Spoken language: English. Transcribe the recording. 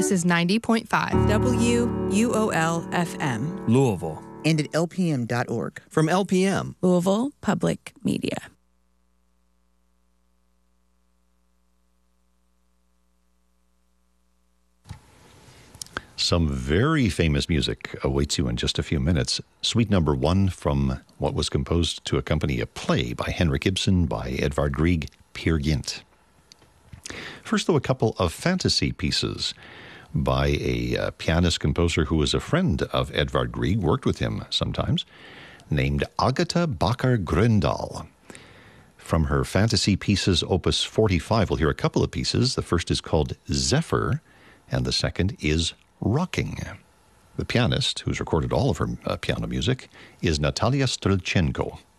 This is 90.5 WUOL-FM. Louisville. And at lpm.org. From LPM. Louisville Public Media. Some very famous music awaits you in just a few minutes. Suite number 1 from what was composed to accompany a play by Henrik Ibsen by Edvard Grieg, Peer Gynt. First, though, a couple of fantasy pieces by a pianist-composer who was a friend of Edvard Grieg, worked with him sometimes, named Agatha Bakker-Grøndahl. From her fantasy pieces, Opus 45, we'll hear a couple of pieces. The first is called Zephyr, and the second is Rocking. The pianist, who's recorded all of her piano music, is Natalia Strelchenko.